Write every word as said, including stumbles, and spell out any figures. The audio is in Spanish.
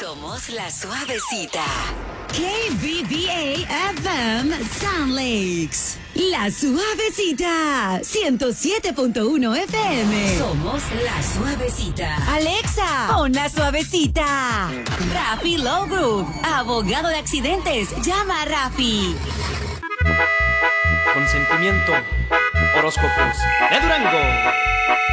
Somos la suavecita. K B B A F M Sound Lakes. La suavecita. ciento siete punto uno F M. Somos la suavecita. Alexa, pon la suavecita. Rafi Low Group, abogado de accidentes. Llama a Rafi. Consentimiento. Horóscopos de Durango.